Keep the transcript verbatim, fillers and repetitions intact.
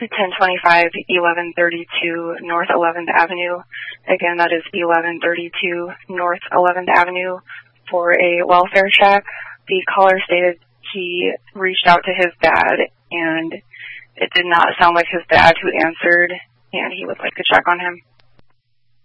ten twenty-five eleven thirty-two North eleventh Avenue. Again, that is eleven thirty-two North eleventh Avenue for a welfare check. The caller stated he reached out to his dad, and it did not sound like his dad who answered, and he would like to check on him.